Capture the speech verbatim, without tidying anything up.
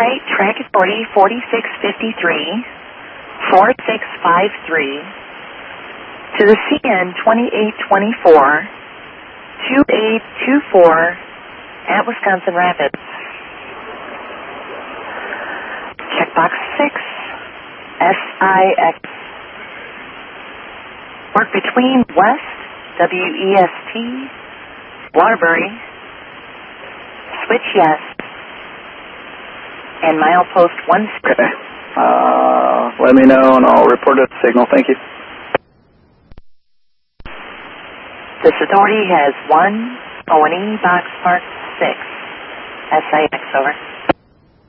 right, track authority forty-six fifty-three, forty-six fifty-three, to the C N twenty-eight twenty-four, twenty-eight twenty-four at Wisconsin Rapids. Checkbox six, S I X. Work between West, W E S T, Waterbury, switch yes, and milepost one. Okay. Uh, let me know and I'll report a signal. Thank you. This authority has one O and E box part six. S I X, over.